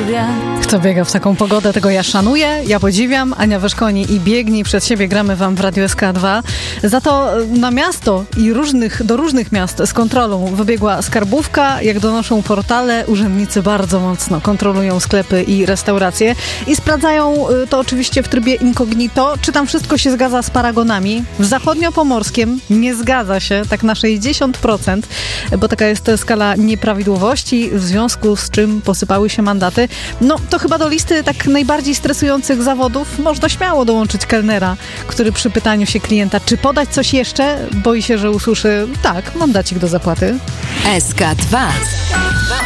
Kto biega w taką pogodę, tego ja szanuję, ja podziwiam. Ania Wyszkoni i Biegnij przed siebie gramy wam w Radiu SK2. Za to na miasto i do różnych miast z kontrolą wybiegła skarbówka. Jak donoszą portale, urzędnicy bardzo mocno kontrolują sklepy i restauracje i sprawdzają to oczywiście w trybie incognito, czy tam wszystko się zgadza z paragonami. W zachodniopomorskiem nie zgadza się, tak na 60%, bo taka jest skala nieprawidłowości, w związku z czym posypały się mandaty. No to chyba do listy tak najbardziej stresujących zawodów można śmiało dołączyć kelnera, który przy pytaniu się klienta, czy podać coś jeszcze, boi się, że usłyszy: tak, mandacik do zapłaty. SK2